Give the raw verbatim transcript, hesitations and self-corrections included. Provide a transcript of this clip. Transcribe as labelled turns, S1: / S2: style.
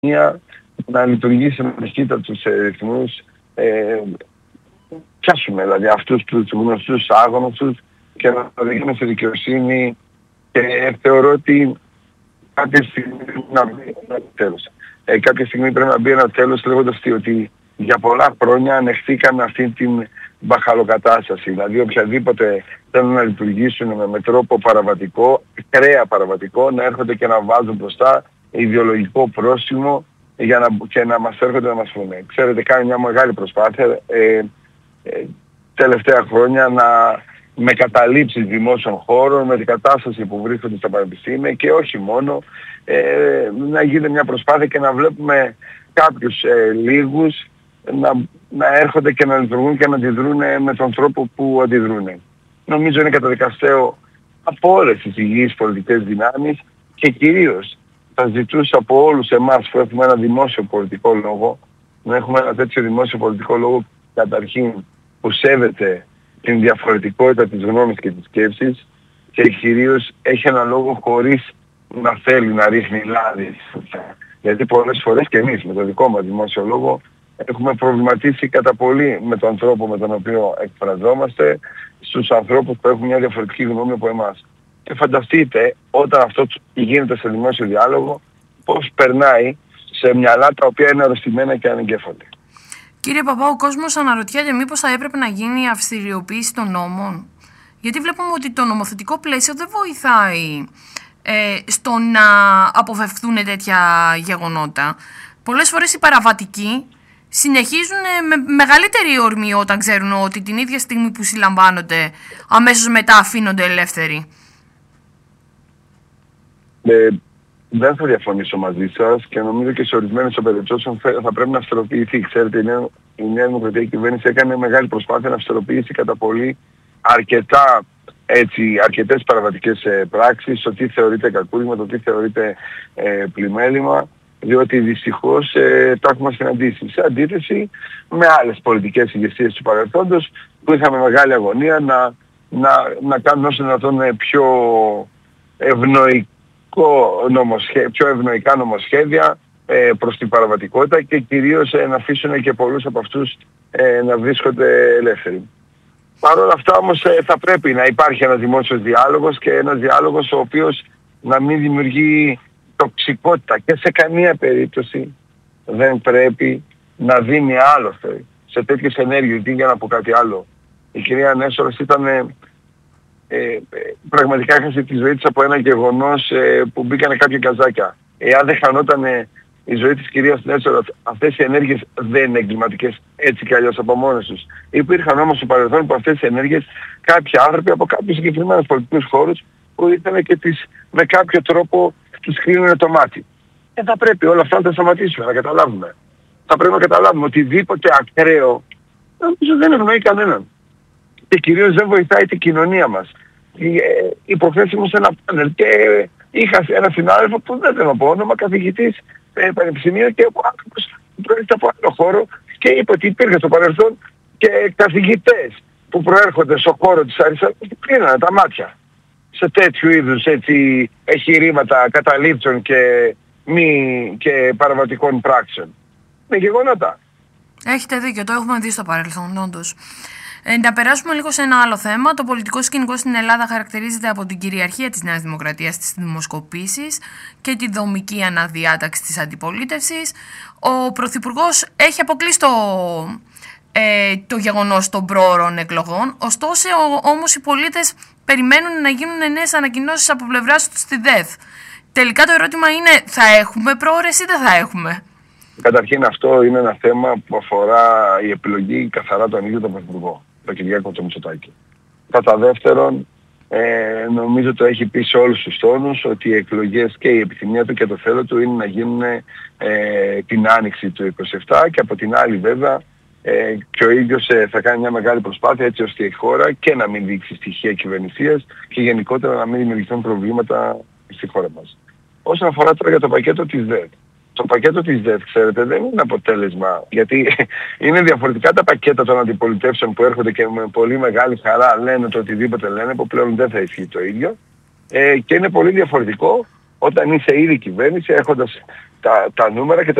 S1: να λειτουργήσει με ταχύτητα τους ρυθμούς, ε, πιάσουμε δηλαδή αυτούς τους γνωστούς άγνωστους και να οδηγούμε στη δικαιοσύνη, και θεωρώ ότι κάποια στιγμή να μπει ένα τέλος. Ε, κάποια στιγμή πρέπει να μπει ένα τέλος, λέγοντας ότι για πολλά χρόνια ανεχθήκαν αυτή την μπαχαλοκατάσταση. Δηλαδή οποιαδήποτε θέλουν να λειτουργήσουν με, με τρόπο παραβατικό, κρέα παραβατικό, να έρχονται και να βάζουν μπροστά ιδεολογικό πρόσημο για να, και να μας έρχονται να μας πούνε. Ξέρετε, κάνει μια μεγάλη προσπάθεια ε, ε, τελευταία χρόνια να με καταλήψεις δημόσιων χώρων, με την κατάσταση που βρίσκονται στα πανεπιστήμια και όχι μόνο, ε, να γίνεται μια προσπάθεια και να βλέπουμε κάποιους ε, λίγους να, να έρχονται και να λειτουργούν και να αντιδρούν με τον τρόπο που αντιδρούν. Νομίζω είναι καταδικαστέο από όλες τις υγιείς πολιτικές δυνάμεις και κυρίως θα ζητούσα από όλους εμάς που έχουμε ένα δημόσιο πολιτικό λόγο, να έχουμε ένα τέτοιο δημόσιο πολιτικό λόγο καταρχήν που σέβεται την διαφορετικότητα της γνώμης και της σκέψης και κυρίως έχει ένα λόγο χωρίς να θέλει να ρίχνει λάδι. Γιατί πολλές φορές και εμείς με το δικό μας δημόσιο λόγο έχουμε προβληματίσει κατά πολύ με τον τρόπο με τον οποίο εκφραζόμαστε στους ανθρώπους που έχουν μια διαφορετική γνώμη από εμάς. Και φανταστείτε όταν αυτό γίνεται σε δημόσιο διάλογο πώς περνάει σε μυαλά τα οποία είναι αρρωστημένα και ανεγκέφαλοι.
S2: Κύριε Παπά, ο κόσμος αναρωτιέται μήπως θα έπρεπε να γίνει η αυστηριοποίηση των νόμων. Γιατί βλέπουμε ότι το νομοθετικό πλαίσιο δεν βοηθάει ε, στο να αποφευχθούν τέτοια γεγονότα. Πολλές φορές οι παραβατικοί συνεχίζουν με μεγαλύτερη ορμή όταν ξέρουν ότι την ίδια στιγμή που συλλαμβάνονται αμέσως μετά αφήνονται ελεύθεροι.
S1: Ε, δεν θα διαφωνήσω μαζί σας και νομίζω και σε ορισμένες περιπτώσεις θα πρέπει να αυστηροποιηθεί. Ξέρετε, η Νέα Δημοκρατία κυβέρνηση έκανε μεγάλη προσπάθεια να αυστηροποιήσει κατά πολύ αρκετά, έτσι, αρκετές παραβατικές ε, πράξεις, το τι θεωρείται κακούργημα, το τι θεωρείται ε, πλημέλημα, διότι δυστυχώς ε, τα έχουμε συναντήσει. Σε αντίθεση με άλλες πολιτικές ηγεσίες του παρελθόντος που είχαμε μεγάλη αγωνία να, να, να κάνουν όσο δυνατόν πιο ευνοϊκά πιο ευνοϊκά νομοσχέδια ε, προς την παραβατικότητα και κυρίως ε, να αφήσουν και πολλούς από αυτούς ε, να βρίσκονται ελεύθεροι. Παρ' όλα αυτά όμως ε, θα πρέπει να υπάρχει ένας δημόσιος διάλογος και ένας διάλογος ο οποίος να μην δημιουργεί τοξικότητα και σε καμία περίπτωση δεν πρέπει να δίνει άλλοτε σε τέτοιες ενέργειες. Τι για να πω κάτι άλλο. Η κυρία Νέσορας ήταν... Ε, Ε, πραγματικά έχασε τη ζωή της από ένα γεγονός ε, που μπήκανε κάποια καζάκια. Εάν δεν χανόταν ε, η ζωή της κυρίας Νέσορας, αυτές οι ενέργειες δεν είναι εγκληματικές έτσι κι αλλιώς από μόνες τους. Υπήρχαν όμως στο παρελθόν που αυτές οι ενέργειες κάποιοι άνθρωποι από κάποιους συγκεκριμένους πολιτικούς χώρους που ήταν και τις, με κάποιο τρόπο τους κλείνουν το μάτι. Ε, θα πρέπει όλα αυτά να τα σταματήσουμε, να καταλάβουμε. Θα πρέπει να καταλάβουμε ότι οτιδήποτε ακραίο νομίζω δεν ευνοεί κανέναν. Και κυρίως δεν βοηθάει την κοινωνία μας. Υποθέσει μου σε ένα πάνελ και είχα ένα συνάδελφο που δεν θέλω να πω όνομα, καθηγητής ε, πανεπιστημίου και ο άνθρωπος που προέρχεται από άλλο χώρο και είπε ότι υπήρχε στο παρελθόν και καθηγητές που προέρχονται στον χώρο της αριστεράς και κλείνανε τα μάτια σε τέτοιου είδους έτσι εγχειρήματα καταλήψεων και, μη, και παραβατικών πράξεων. Με γεγονότα.
S2: Έχετε δίκιο, το έχουμε δει στο παρελθόν, όντως. Ε, να περάσουμε λίγο σε ένα άλλο θέμα. Το πολιτικό σκηνικό στην Ελλάδα χαρακτηρίζεται από την κυριαρχία της Νέας Δημοκρατίας στις δημοσκοπήσεις και τη δομική αναδιάταξη της αντιπολίτευσης. Ο Πρωθυπουργός έχει αποκλείσει το, ε, το γεγονός των πρόωρων εκλογών. Ωστόσο, όμως, οι πολίτες περιμένουν να γίνουν νέες ανακοινώσεις από πλευράς του στη ΔΕΘ. Τελικά το ερώτημα είναι, θα έχουμε πρόωρες ή δεν θα έχουμε?
S1: Καταρχήν αυτό είναι ένα θέμα που αφορά η επιλογή καθαρά τον ίδιο τον Πρωθυπουργό, τον Κυριάκο τον Μητσοτάκη. Κατά δεύτερον, ε, νομίζω το έχει πει σε όλους τους τόνους ότι οι εκλογές και η επιθυμία του και το θέλω του είναι να γίνουν ε, την άνοιξη του είκοσι επτά και από την άλλη βέβαια ε, και ο ίδιος ε, θα κάνει μια μεγάλη προσπάθεια έτσι ώστε η χώρα και να μην δείξει στοιχεία κυβερνησίας και γενικότερα να μην δημιουργηθούν προβλήματα στη χώρα μας. Όσον αφορά τώρα για το πακέτο της ΔΕΘ. Το πακέτο της ΔΕΘ, ξέρετε, δεν είναι αποτέλεσμα, γιατί είναι διαφορετικά τα πακέτα των αντιπολιτεύσεων που έρχονται και με πολύ μεγάλη χαρά λένε το οτιδήποτε λένε, που πλέον δεν θα ισχύει το ίδιο. Ε, και είναι πολύ διαφορετικό όταν είσαι ήδη κυβέρνηση, έχοντας τα, τα νούμερα και